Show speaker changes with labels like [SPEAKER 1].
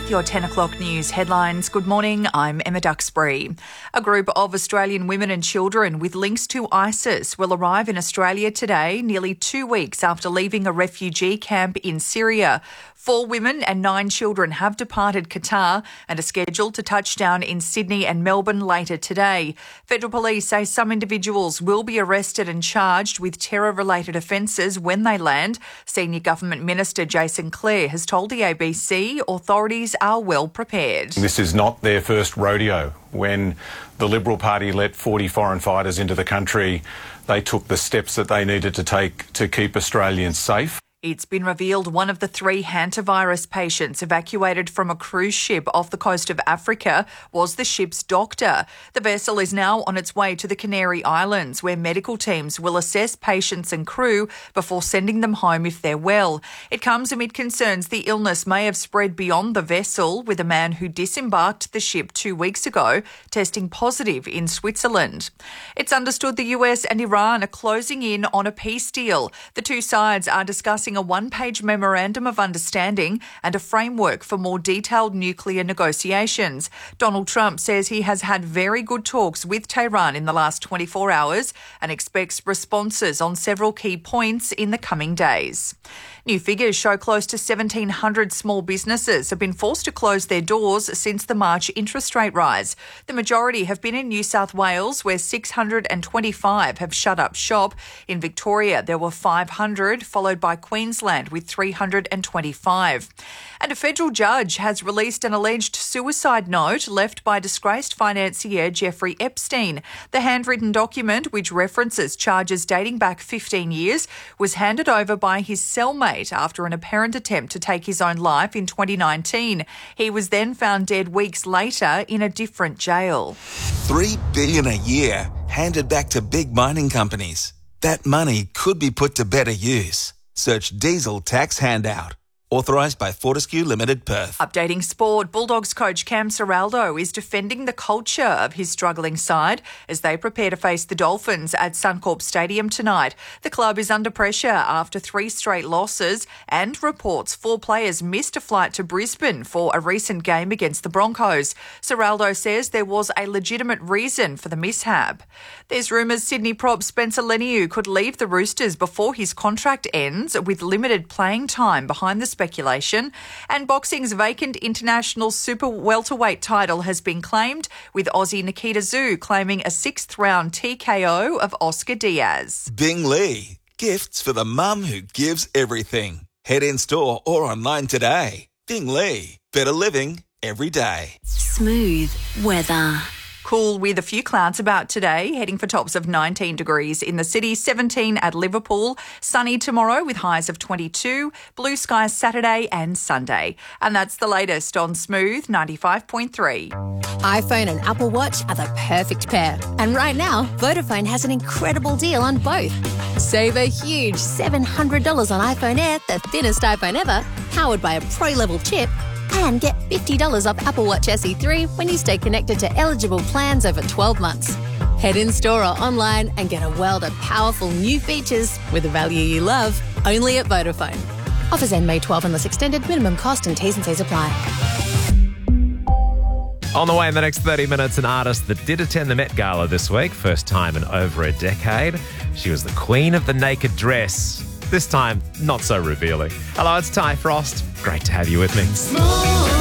[SPEAKER 1] with your 10 o'clock news headlines. Good morning, I'm Emma Duxbury. A group of Australian women and children with links to ISIS will arrive in Australia today, nearly 2 weeks after leaving a refugee camp in Syria. 4 women and 9 children have departed Qatar and are scheduled to touch down in Sydney and Melbourne later today. Federal police say some individuals will be arrested and charged with terror-related offences when they land. Senior Government Minister Jason Clare has told the ABC authorities are well prepared.
[SPEAKER 2] This is not their first rodeo. When the Liberal Party let 40 foreign fighters into the country, they took the steps that they needed to take to keep Australians safe.
[SPEAKER 1] It's been revealed one of the 3 hantavirus patients evacuated from a cruise ship off the coast of Africa was the ship's doctor. The vessel is now on its way to the Canary Islands, where medical teams will assess patients and crew before sending them home if they're well. It comes amid concerns the illness may have spread beyond the vessel, with a man who disembarked the ship 2 weeks ago testing positive in Switzerland. It's understood the US and Iran are closing in on a peace deal. The two sides are discussing a one-page memorandum of understanding and a framework for more detailed nuclear negotiations. Donald Trump says he has had very good talks with Tehran in the last 24 hours and expects responses on several key points in the coming days. New figures show close to 1,700 small businesses have been forced to close their doors since the March interest rate rise. The majority have been in New South Wales, where 625 have shut up shop. In Victoria, there were 500, followed by Queensland with 325. And a federal judge has released an alleged suicide note left by disgraced financier Jeffrey Epstein. The handwritten document, which references charges dating back 15 years, was handed over by his cellmate after an apparent attempt to take his own life in 2019. He was then found dead weeks later in a different jail.
[SPEAKER 3] $3 billion a year handed back to big mining companies. That money could be put to better use. Search Diesel Tax Handout. Authorised by Fortescue Limited, Perth.
[SPEAKER 1] Updating sport, Bulldogs coach Cam Ciraldo is defending the culture of his struggling side as they prepare to face the Dolphins at Suncorp Stadium tonight. The club is under pressure after 3 straight losses and reports 4 players missed a flight to Brisbane for a recent game against the Broncos. Ciraldo says there was a legitimate reason for the mishap. There's rumours Sydney prop Spencer Leniu could leave the Roosters before his contract ends, with limited playing time behind the speculation. And boxing's vacant international super welterweight title has been claimed, with Aussie Nikita Zhu claiming a 6th-round TKO of Oscar Diaz.
[SPEAKER 3] Bing Lee. Gifts for the mum who gives everything. Head in store or online today. Bing Lee. Better living every day.
[SPEAKER 4] Smooth weather.
[SPEAKER 1] Cool with a few clouds about today, heading for tops of 19 degrees in the city, 17 at Liverpool. Sunny tomorrow with highs of 22. Blue skies Saturday and Sunday. And that's the latest on Smooth 95.3.
[SPEAKER 5] iPhone and Apple Watch are the perfect pair. And right now, Vodafone has an incredible deal on both. Save a huge $700 on iPhone Air, the thinnest iPhone ever, powered by a Pro-level chip, and get $50 off Apple Watch SE3 when you stay connected to eligible plans over 12 months. Head in store or online and get a world of powerful new features with a value you love, only at Vodafone. Offers end May 12 unless extended. Minimum cost and T's and C's apply.
[SPEAKER 6] On the way in the next 30 minutes, an artist that did attend the Met Gala this week, first time in over a decade. She was the queen of the naked dress. This time, not so revealing. Hello, it's Ty Frost. Great to have you with me.